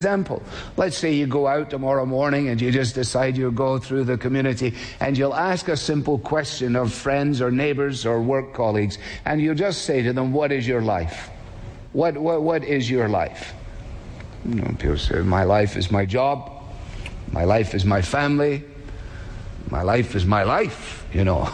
Example, let's say you go out tomorrow morning and you just decide you'll go through the community and you'll ask a simple question of friends or neighbors or work colleagues, and you'll just say to them, what is your life? What is your life? People say, my life is my job, my life is my family, my life is my life,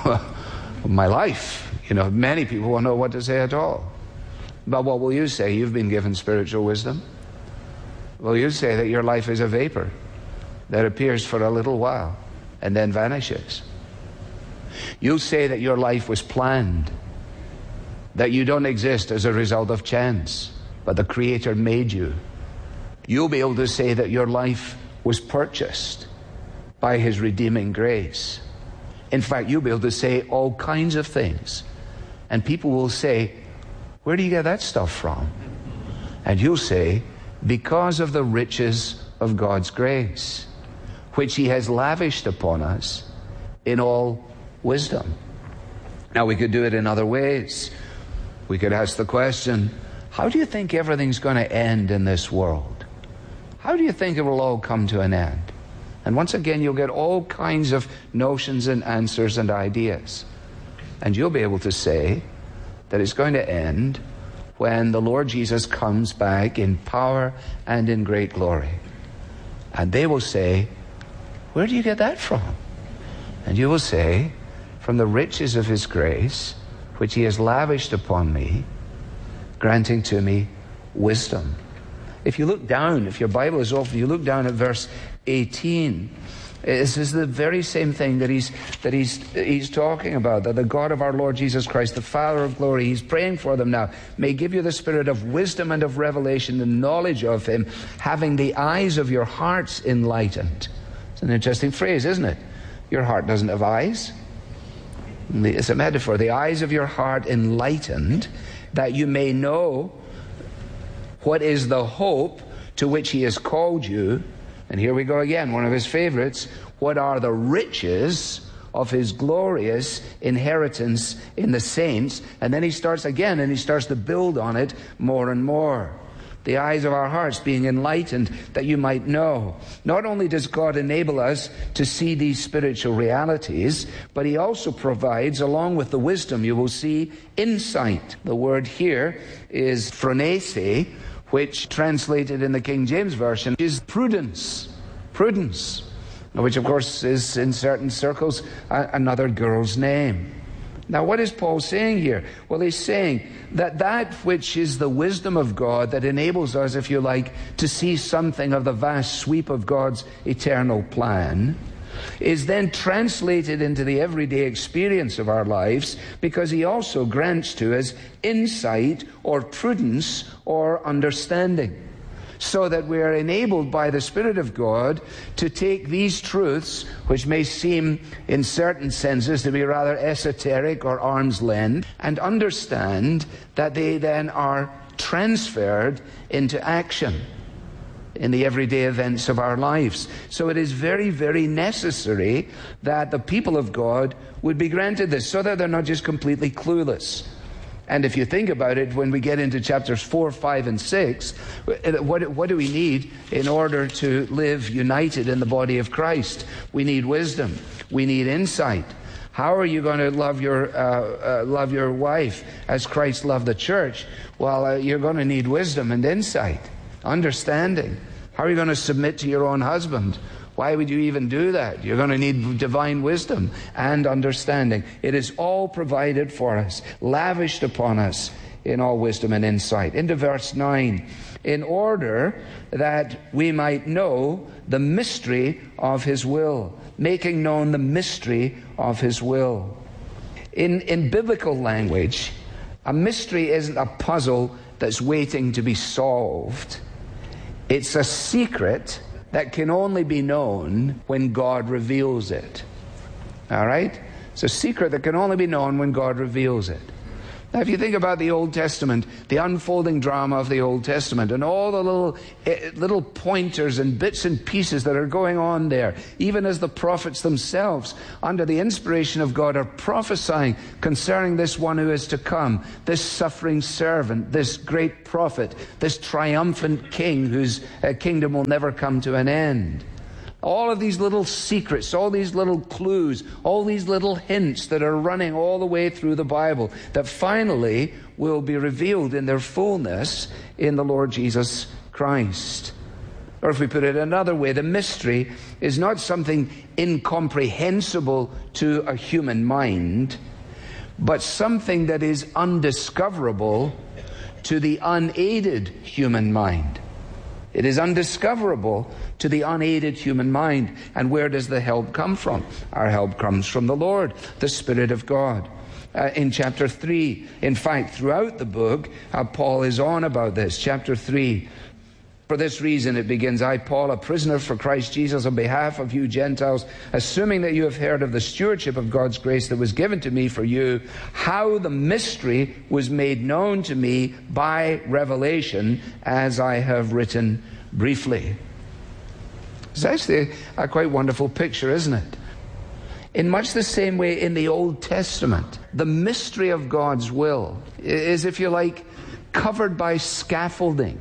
my life. Many people won't know what to say at all. But what will you say? You've been given spiritual wisdom. Well, you say that your life is a vapor that appears for a little while and then vanishes. You'll say that your life was planned, that you don't exist as a result of chance, but the Creator made you. You'll be able to say that your life was purchased by His redeeming grace. In fact, you'll be able to say all kinds of things. And people will say, where do you get that stuff from? And you'll say, because of the riches of God's grace, which He has lavished upon us in all wisdom. Now, we could do it in other ways. We could ask the question, how do you think everything's going to end in this world? How do you think it will all come to an end? And once again, you'll get all kinds of notions and answers and ideas. And you'll be able to say that it's going to end when the Lord Jesus comes back in power and in great glory. And they will say, where do you get that from? And you will say, from the riches of His grace, which He has lavished upon me, granting to me wisdom. If you look down, if your Bible is open, you look down at verse 18. This is the very same thing that he's talking about, that the God of our Lord Jesus Christ, the Father of glory, He's praying for them now, may give you the spirit of wisdom and of revelation, the knowledge of Him, having the eyes of your hearts enlightened. It's an interesting phrase, isn't it? Your heart doesn't have eyes. It's a metaphor. The eyes of your heart enlightened, that you may know what is the hope to which He has called you. And here we go again, one of his favorites. What are the riches of His glorious inheritance in the saints? And then he starts again, and he starts to build on it more and more. The eyes of our hearts being enlightened, that you might know. Not only does God enable us to see these spiritual realities, but He also provides, along with the wisdom, you will see, insight. The word here is phronese, which translated in the King James Version is prudence. Prudence, which of course is in certain circles another girl's name. Now, what is Paul saying here? Well, he's saying that which is the wisdom of God that enables us, if you like, to see something of the vast sweep of God's eternal plan, is then translated into the everyday experience of our lives, because He also grants to us insight or prudence or understanding, so that we are enabled by the Spirit of God to take these truths, which may seem in certain senses to be rather esoteric or arm's length, and understand that they then are transferred into action in the everyday events of our lives. So it is very, very necessary that the people of God would be granted this, so that they're not just completely clueless. And if you think about it, when we get into chapters 4, 5, and 6, what do we need in order to live united in the body of Christ? We need wisdom. We need insight. How are you going to love your wife as Christ loved the church? Well, you're going to need wisdom and insight, understanding. How are you going to submit to your own husband? Why would you even do that? You're going to need divine wisdom and understanding. It is all provided for us, lavished upon us in all wisdom and insight. Into verse 9. In order that we might know the mystery of His will, making known the mystery of His will. In biblical language, a mystery isn't a puzzle that's waiting to be solved. It's a secret that can only be known when God reveals it. All right? It's a secret that can only be known when God reveals it. Now, if you think about the Old Testament, the unfolding drama of the Old Testament, and all the little pointers and bits and pieces that are going on there, even as the prophets themselves, under the inspiration of God, are prophesying concerning this one who is to come, this suffering servant, this great prophet, this triumphant king whose kingdom will never come to an end. All of these little secrets, all these little clues, all these little hints that are running all the way through the Bible that finally will be revealed in their fullness in the Lord Jesus Christ. Or if we put it another way, the mystery is not something incomprehensible to a human mind, but something that is undiscoverable to the unaided human mind. It is undiscoverable to the unaided human mind. And where does the help come from? Our help comes from the Lord, the Spirit of God. In chapter 3, in fact, throughout the book, Paul is on about this. Chapter 3, for this reason it begins, I, Paul, a prisoner for Christ Jesus, on behalf of you Gentiles, assuming that you have heard of the stewardship of God's grace that was given to me for you, how the mystery was made known to me by revelation, as I have written briefly. It's actually a quite wonderful picture, isn't it? In much the same way in the Old Testament, the mystery of God's will is, if you like, covered by scaffolding,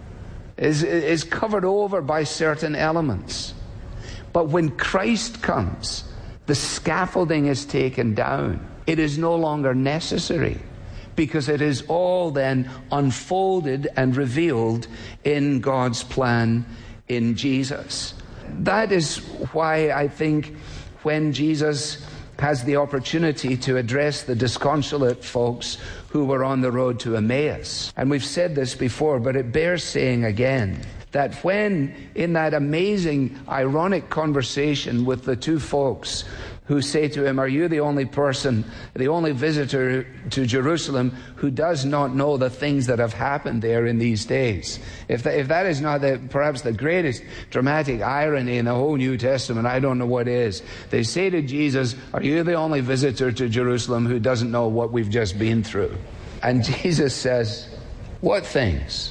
is covered over by certain elements. But when Christ comes, the scaffolding is taken down. It is no longer necessary, because it is all then unfolded and revealed in God's plan in Jesus. That is why I think when Jesus has the opportunity to address the disconsolate folks who were on the road to Emmaus, and we've said this before, but it bears saying again, that when in that amazing, ironic conversation with the two folks who say to him, are you the only person, the only visitor to Jerusalem who does not know the things that have happened there in these days? If that is not perhaps the greatest dramatic irony in the whole New Testament, I don't know what is. They say to Jesus, are you the only visitor to Jerusalem who doesn't know what we've just been through? And Jesus says, what things?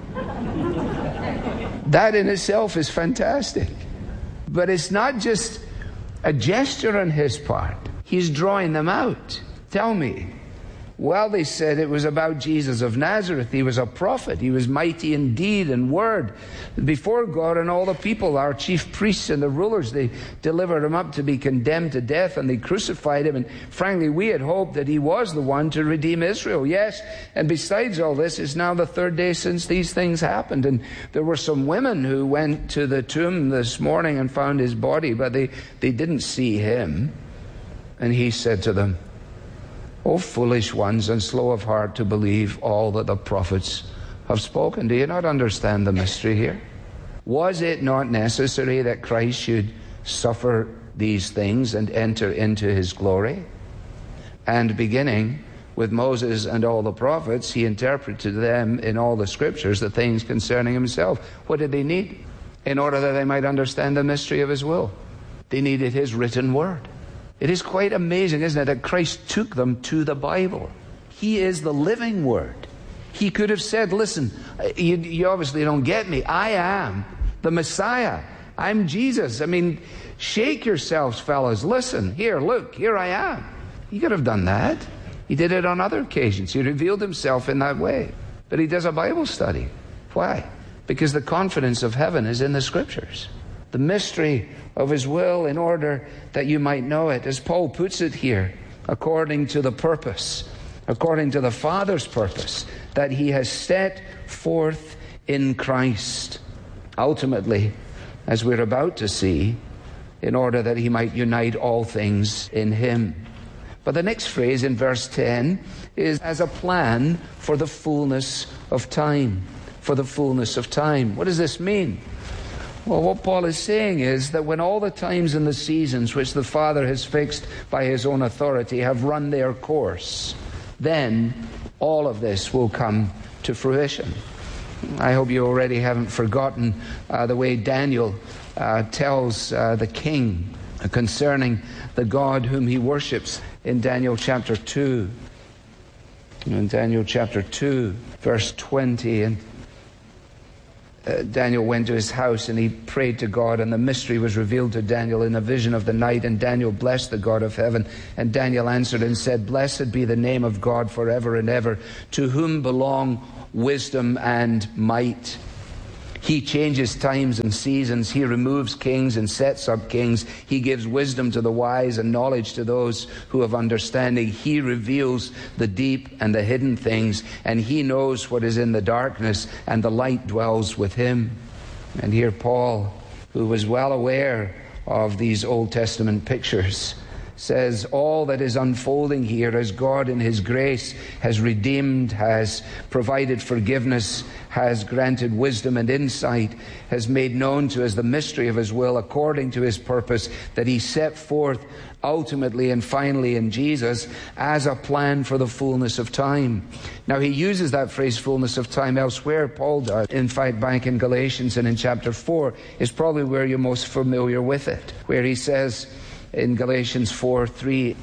That in itself is fantastic. But it's not just a gesture on his part. He's drawing them out. Tell me. Well, they said it was about Jesus of Nazareth. He was a prophet. He was mighty in deed and word before God and all the people. Our chief priests and the rulers, they delivered him up to be condemned to death, and they crucified him. And frankly, we had hoped that he was the one to redeem Israel. Yes, and besides all this, it's now the third day since these things happened. And there were some women who went to the tomb this morning and found his body, but they didn't see him. And he said to them, O foolish ones, and slow of heart to believe all that the prophets have spoken. Do you not understand the mystery here? Was it not necessary that Christ should suffer these things and enter into his glory? And beginning with Moses and all the prophets, he interpreted to them in all the scriptures the things concerning himself. What did they need? In order that they might understand the mystery of his will, they needed his written word. It is quite amazing, isn't it, that Christ took them to the Bible. He is the living word. He could have said, listen, you obviously don't get me. I am the Messiah. I'm Jesus. I mean, shake yourselves, fellas. Listen, here, look, here I am. He could have done that. He did it on other occasions. He revealed himself in that way. But he does a Bible study. Why? Because the confidence of heaven is in the scriptures. The mystery of his will, in order that you might know it, as Paul puts it here, according to the purpose, according to the Father's purpose, that he has set forth in Christ. Ultimately, as we're about to see, in order that he might unite all things in him. But the next phrase in verse 10 is as a plan for the fullness of time. For the fullness of time. What does this mean? Well, what Paul is saying is that when all the times and the seasons which the Father has fixed by his own authority have run their course, then all of this will come to fruition. I hope you already haven't forgotten the way Daniel tells the king concerning the God whom he worships in Daniel chapter 2. In Daniel chapter 2, verse 20, and Daniel went to his house and he prayed to God, and the mystery was revealed to Daniel in a vision of the night, and Daniel blessed the God of heaven. And Daniel answered and said, Blessed be the name of God forever and ever, to whom belong wisdom and might. He changes times and seasons. He removes kings and sets up kings. He gives wisdom to the wise and knowledge to those who have understanding. He reveals the deep and the hidden things, and he knows what is in the darkness, and the light dwells with him. And here Paul, who was well aware of these Old Testament pictures, says all that is unfolding here as God in his grace has redeemed, has provided forgiveness, has granted wisdom and insight, has made known to us the mystery of his will according to his purpose that he set forth ultimately and finally in Jesus as a plan for the fullness of time. Now he uses that phrase fullness of time elsewhere, Paul does. In fact, back in Galatians and in chapter 4 is probably where you're most familiar with it, where he says in Galatians 4:3,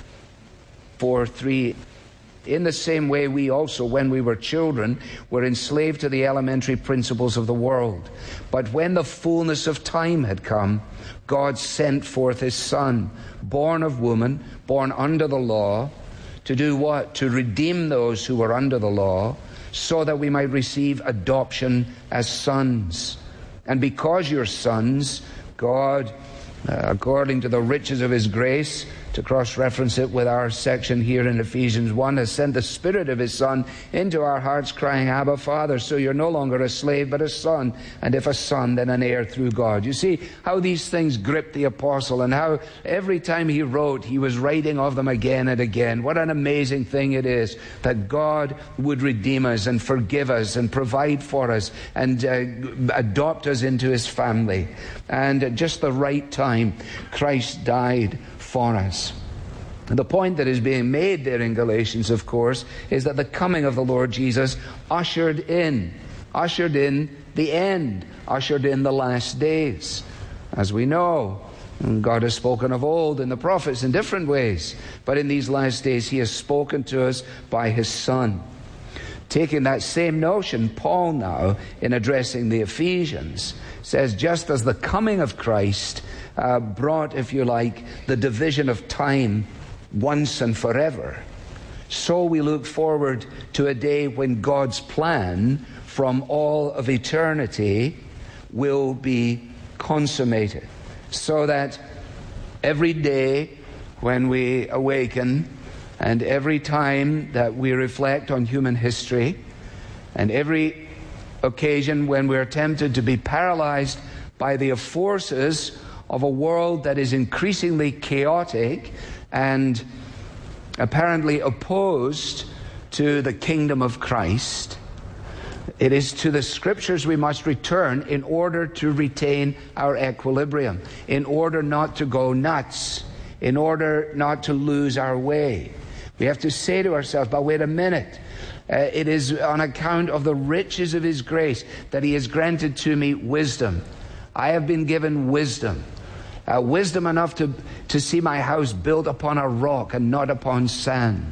in the same way we also, when we were children, were enslaved to the elementary principles of the world. But when the fullness of time had come, God sent forth his Son, born of woman, born under the law, to do what? To redeem those who were under the law, so that we might receive adoption as sons. And because you're sons, God, according to the riches of his grace, to cross-reference it with our section here in Ephesians 1, has sent the Spirit of his Son into our hearts, crying, Abba, Father. So you're no longer a slave, but a son. And if a son, then an heir through God. You see how these things gripped the apostle, and how every time he wrote, he was writing of them again and again. What an amazing thing it is that God would redeem us and forgive us and provide for us and adopt us into his family. And at just the right time, Christ died for us. The point that is being made there in Galatians, of course, is that the coming of the Lord Jesus ushered in the end, ushered in the last days. As we know, God has spoken of old in the prophets in different ways, but in these last days he has spoken to us by his Son. Taking that same notion, Paul now, in addressing the Ephesians, says just as the coming of Christ brought, if you like, the division of time once and forever, so we look forward to a day when God's plan from all of eternity will be consummated, so that every day when we awaken, and every time that we reflect on human history, and every occasion when we're tempted to be paralyzed by the forces of a world that is increasingly chaotic and apparently opposed to the kingdom of Christ, it is to the Scriptures we must return in order to retain our equilibrium, in order not to go nuts, in order not to lose our way. We have to say to ourselves, but wait a minute, it is on account of the riches of his grace that he has granted to me wisdom. I have been given wisdom. Wisdom enough to see my house built upon a rock and not upon sand.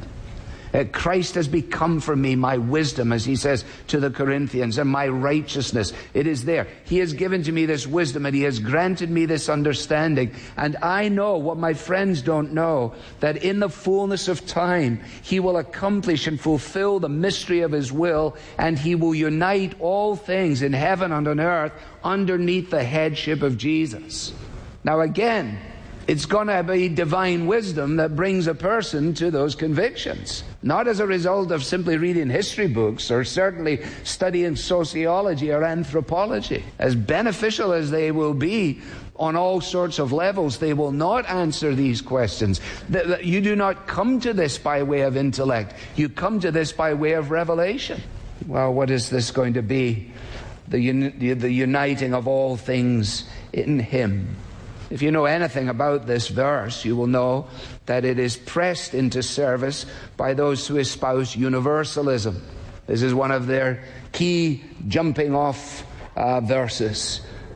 Christ has become for me my wisdom, as he says to the Corinthians, and my righteousness. It is there. He has given to me this wisdom, and he has granted me this understanding. And I know what my friends don't know, that in the fullness of time, he will accomplish and fulfill the mystery of his will, and he will unite all things in heaven and on earth underneath the headship of Jesus. Now again, it's going to be divine wisdom that brings a person to those convictions. Not as a result of simply reading history books or certainly studying sociology or anthropology. As beneficial as they will be on all sorts of levels, they will not answer these questions. You do not come to this by way of intellect. You come to this by way of revelation. Well, what is this going to be? The uniting of all things in him. If you know anything about this verse, you will know that it is pressed into service by those who espouse universalism. This is one of their key jumping off verses.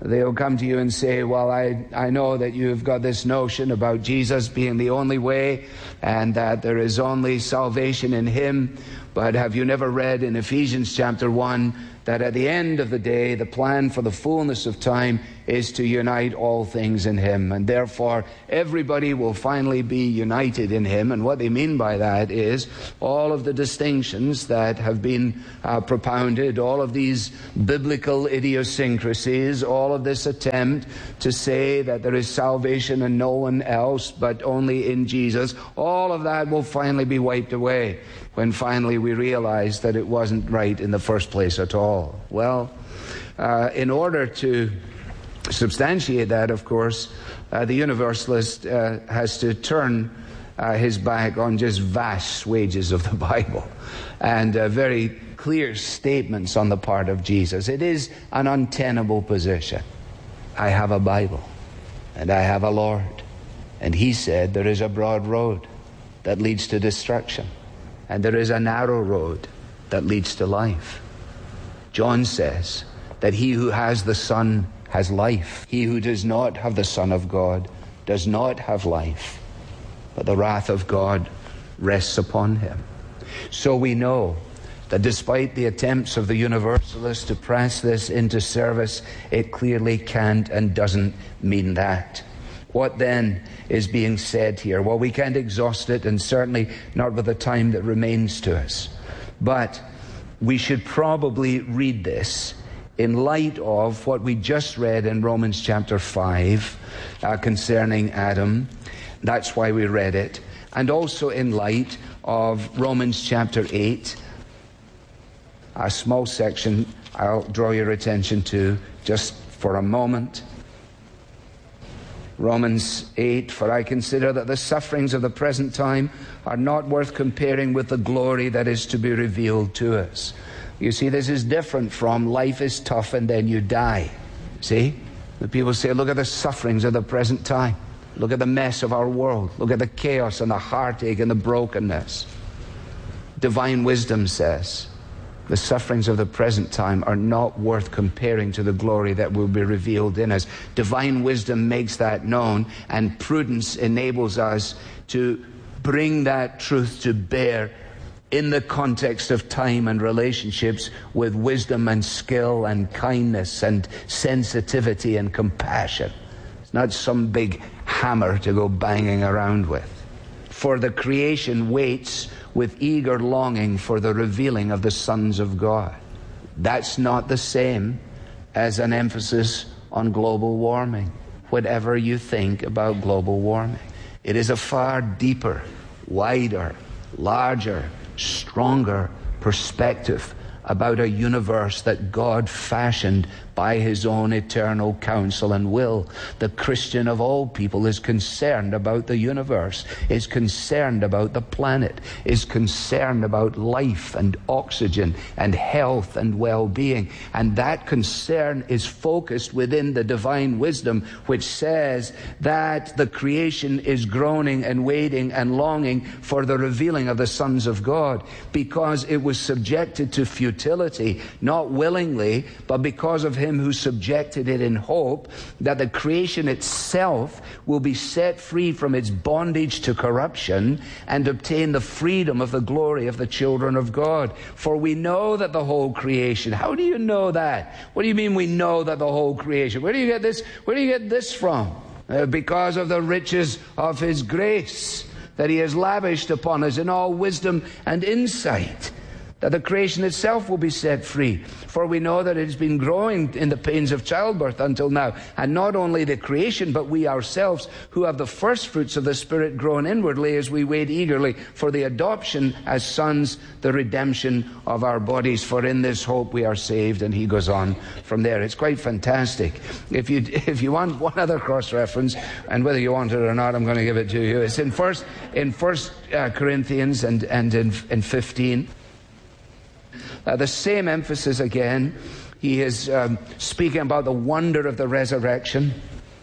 They'll come to you and say, well, I know that you've got this notion about Jesus being the only way and that there is only salvation in him. But have you never read in Ephesians chapter 1 that at the end of the day, the plan for the fullness of time is to unite all things in him. And therefore, everybody will finally be united in him. And what they mean by that is all of the distinctions that have been propounded, all of these biblical idiosyncrasies, all of this attempt to say that there is salvation in no one else but only in Jesus, all of that will finally be wiped away when finally we realize that it wasn't right in the first place at all. Well, in order to substantiate that, of course, the universalist has to turn his back on just vast swathes of the Bible and very clear statements on the part of Jesus. It is an untenable position. I have a Bible and I have a Lord, and he said there is a broad road that leads to destruction, and there is a narrow road that leads to life. John says that he who has the Son has life. He who does not have the Son of God does not have life, but the wrath of God rests upon him. So we know that despite the attempts of the universalists to press this into service, it clearly can't and doesn't mean that. What then is being said here? Well, we can't exhaust it, and certainly not with the time that remains to us. But we should probably read this in light of what we just read in Romans chapter 5 concerning Adam. That's why we read it. And also in light of Romans chapter 8, a small section I'll draw your attention to just for a moment. Romans 8, for I consider that the sufferings of the present time are not worth comparing with the glory that is to be revealed to us. You see, this is different from life is tough and then you die. See? The people say, look at the sufferings of the present time. Look at the mess of our world. Look at the chaos and the heartache and the brokenness. Divine wisdom says, the sufferings of the present time are not worth comparing to the glory that will be revealed in us. Divine wisdom makes that known, and prudence enables us to bring that truth to bear in the context of time and relationships with wisdom and skill and kindness and sensitivity and compassion. It's not some big hammer to go banging around with. For the creation waits with eager longing for the revealing of the sons of God. That's not the same as an emphasis on global warming, whatever you think about global warming. It is a far deeper, wider, larger, stronger perspective about a universe that God fashioned by his own eternal counsel and will. The Christian of all people is concerned about the universe, is concerned about the planet, is concerned about life and oxygen and health and well-being. And that concern is focused within the divine wisdom, which says that the creation is groaning and waiting and longing for the revealing of the sons of God, because it was subjected to futility, not willingly, but because of him who subjected it in hope that the creation itself will be set free from its bondage to corruption and obtain the freedom of the glory of the children of God. For we know that the whole creation... How do you know that? What do you mean we know that the whole creation? Where do you get this? Where do you get this from? Because of the riches of his grace that he has lavished upon us in all wisdom and insight, that the creation itself will be set free. For we know that it has been growing in the pains of childbirth until now. And not only the creation, but we ourselves, who have the first fruits of the Spirit, grown inwardly as we wait eagerly for the adoption as sons, the redemption of our bodies. For in this hope we are saved. And he goes on from there. It's quite fantastic. If you want one other cross-reference, and whether you want it or not, I'm going to give it to you. It's in First Corinthians and in 15. The same emphasis again. He is speaking about the wonder of the resurrection.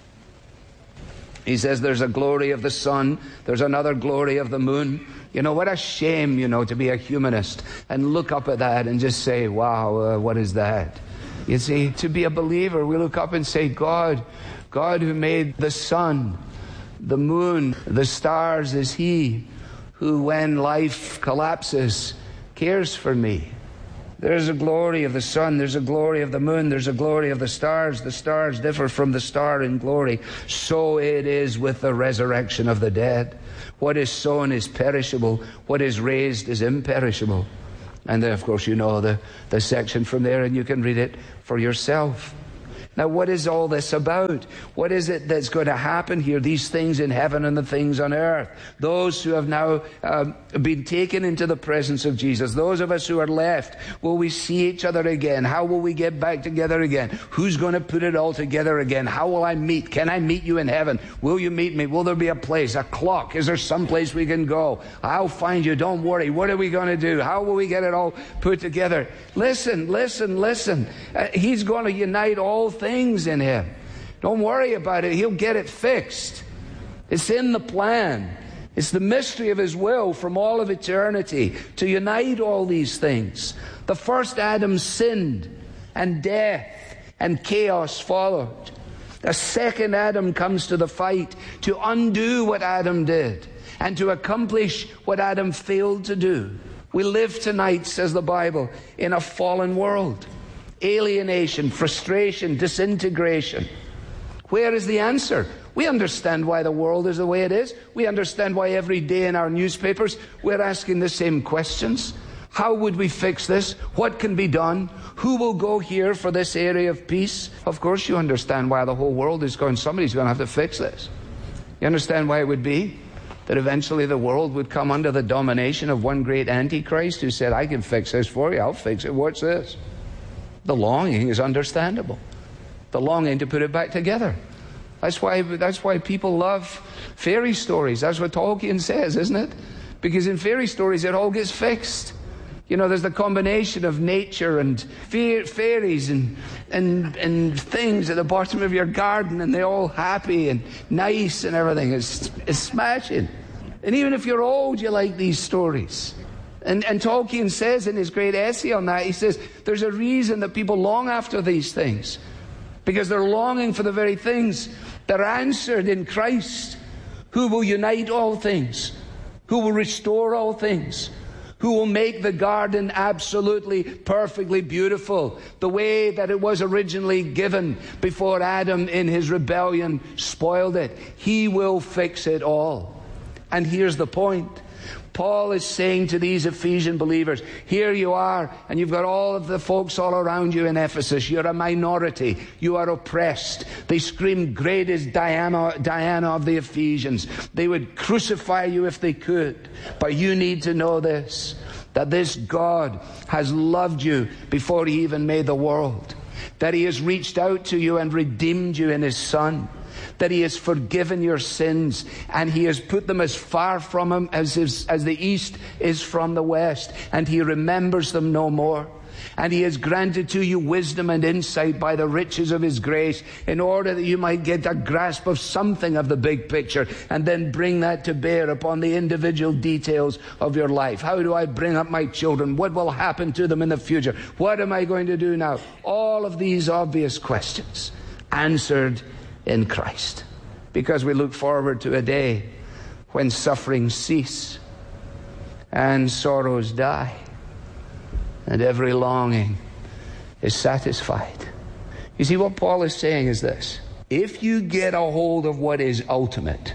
He says there's a glory of the sun, there's another glory of the moon. You know, what a shame, to be a humanist and look up at that and just say, wow, what is that? You see, to be a believer, we look up and say, God who made the sun, the moon, the stars, is He who, when life collapses, cares for me. There's a glory of the sun, there's a glory of the moon, there's a glory of the stars. The stars differ from the star in glory. So it is with the resurrection of the dead. What is sown is perishable, what is raised is imperishable. And then, of course, you know the section from there, and you can read it for yourself. Now, what is all this about? What is it that's going to happen here? These things in heaven and the things on earth. Those who have now been taken into the presence of Jesus. Those of us who are left. Will we see each other again? How will we get back together again? Who's going to put it all together again? How will I meet? Can I meet you in heaven? Will you meet me? Will there be a place, a clock? Is there some place we can go? I'll find you. Don't worry. What are we going to do? How will we get it all put together? Listen. He's going to unite all things in Him. Don't worry about it. He'll get it fixed. It's in the plan. It's the mystery of His will from all of eternity to unite all these things. The first Adam sinned, and death and chaos followed. The second Adam comes to the fight to undo what Adam did and to accomplish what Adam failed to do. We live tonight, says the Bible, in a fallen world. Alienation, frustration, disintegration. Where is the answer? We understand why the world is the way it is. We understand why every day in our newspapers we're asking the same questions. How would we fix this? What can be done? Who will go here for this area of peace? Of course you understand why the whole world is going, somebody's going to have to fix this. You understand why it would be? That eventually the world would come under the domination of one great Antichrist who said, I can fix this for you. I'll fix it. What's this? The longing is understandable. The longing to put it back together. That's why people love fairy stories. That's what Tolkien says, isn't it? Because in fairy stories it all gets fixed. You know, there's the combination of nature and fairies and things at the bottom of your garden, and they're all happy and nice and everything. It's smashing. And even if you're old, you like these stories. And Tolkien says in his great essay on that, he says, there's a reason that people long after these things. Because they're longing for the very things that are answered in Christ, who will unite all things, who will restore all things, who will make the garden absolutely, perfectly beautiful, the way that it was originally given before Adam in his rebellion spoiled it. He will fix it all. And here's the point. Paul is saying to these Ephesian believers, here you are, and you've got all of the folks all around you in Ephesus. You're a minority. You are oppressed. They scream, great is Diana of the Ephesians. They would crucify you if they could. But you need to know this, that this God has loved you before He even made the world. That He has reached out to you and redeemed you in His Son. That He has forgiven your sins, and He has put them as far from Him as the east is from the west, and He remembers them no more. And He has granted to you wisdom and insight by the riches of His grace, in order that you might get a grasp of something of the big picture, and then bring that to bear upon the individual details of your life. How do I bring up my children? What will happen to them in the future? What am I going to do now? All of these obvious questions answered in Christ, because we look forward to a day when sufferings cease and sorrows die and every longing is satisfied. You see, what Paul is saying is this: if you get a hold of what is ultimate,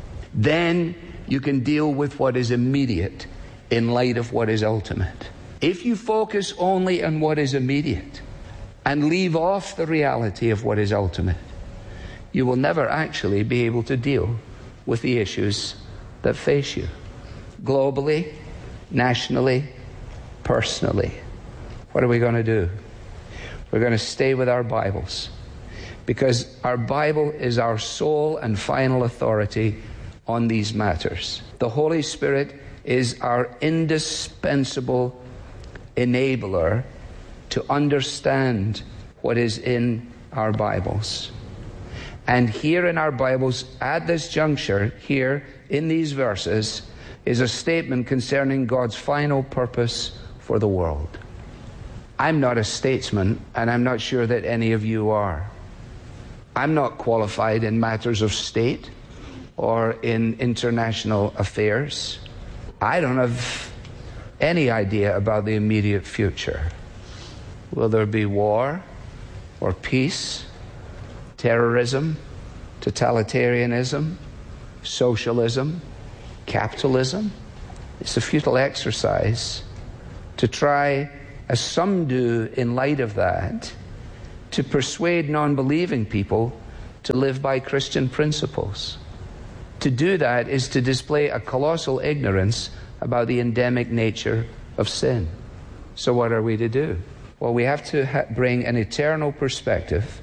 then you can deal with what is immediate in light of what is ultimate. If you focus only on what is immediate and leave off the reality of what is ultimate, you will never actually be able to deal with the issues that face you. Globally, nationally, personally. What are we going to do? We're going to stay with our Bibles, because our Bible is our sole and final authority on these matters. The Holy Spirit is our indispensable enabler to understand what is in our Bibles. And here in our Bibles, at this juncture, here in these verses, is a statement concerning God's final purpose for the world. I'm not a statesman, and I'm not sure that any of you are. I'm not qualified in matters of state or in international affairs. I don't have any idea about the immediate future. Will there be war or peace, terrorism, totalitarianism, socialism, capitalism? It's a futile exercise to try, as some do in light of that, to persuade non-believing people to live by Christian principles. To do that is to display a colossal ignorance about the endemic nature of sin. So what are we to do? Well, we have to bring an eternal perspective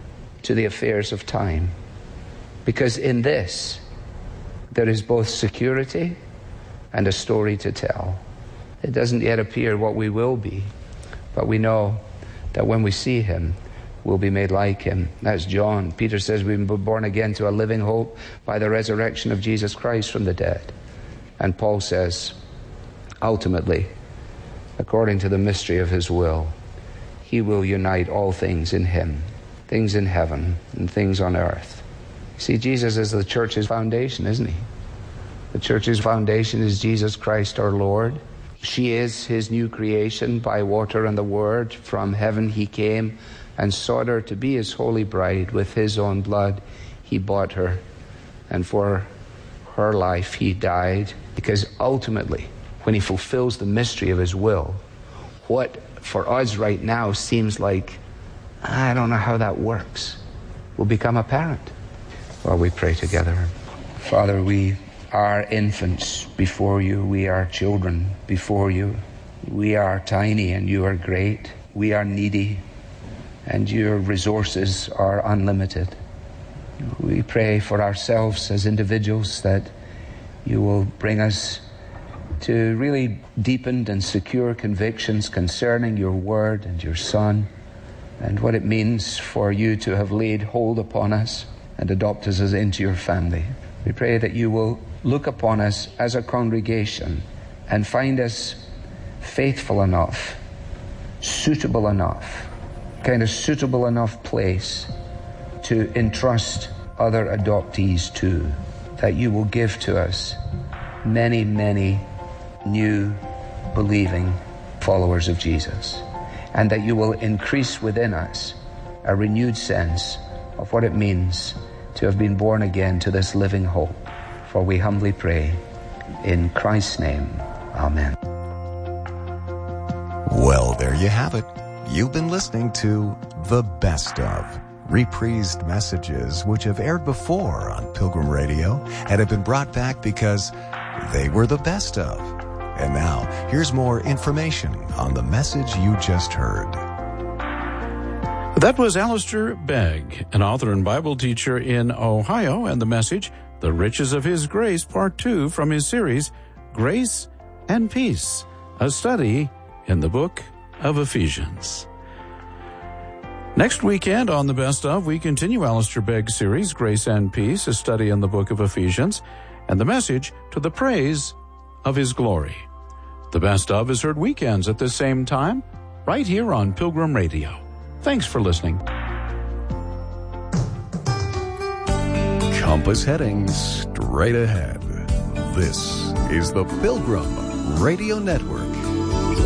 to the affairs of time. Because in this, there is both security and a story to tell. It doesn't yet appear what we will be, but we know that when we see him, we'll be made like him. That's John. Peter says we've been born again to a living hope by the resurrection of Jesus Christ from the dead. And Paul says, ultimately, according to the mystery of his will, he will unite all things in him, things in heaven and things on earth. See, Jesus is the church's foundation, isn't he? The church's foundation is Jesus Christ our Lord. She is his new creation by water and the word. From heaven he came and sought her to be his holy bride. With his own blood he bought her, and for her life he died. Because ultimately, when he fulfills the mystery of his will, what for us right now seems like, I don't know how that works, will become apparent. Well, we pray together. Father, we are infants before you. We are children before you. We are tiny and you are great. We are needy and your resources are unlimited. We pray for ourselves as individuals that you will bring us to really deepened and secure convictions concerning your word and your Son and what it means for you to have laid hold upon us and adopt us into your family. We pray that you will look upon us as a congregation and find us faithful enough, suitable enough, kind of suitable enough place to entrust other adoptees to, that you will give to us many, many new believing followers of Jesus, and that you will increase within us a renewed sense of what it means to have been born again to this living hope. For we humbly pray in Christ's name. Amen. Well, there you have it. You've been listening to The Best Of, reprised messages which have aired before on Pilgrim Radio and have been brought back because they were the best of. And now, here's more information on the message you just heard. That was Alistair Begg, an author and Bible teacher in Ohio, and the message, The Riches of His Grace, Part 2 from his series, Grace and Peace, a study in the book of Ephesians. Next weekend on The Best Of, we continue Alistair Begg's series, Grace and Peace, a study in the book of Ephesians, and the message, To the Praise of His Glory. The Best Of is heard weekends at the same time, right here on Pilgrim Radio. Thanks for listening. Compass heading straight ahead. This is the Pilgrim Radio Network.